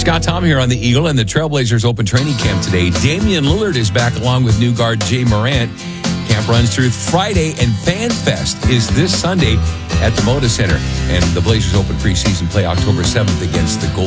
Scott Tom here on the Eagle, and the Trailblazers open training camp today. Damian Lillard is back along with new guard Jay Morant. Camp runs through Friday, and Fan Fest is this Sunday at the Moda Center. And the Blazers open preseason play October 7th against the Golden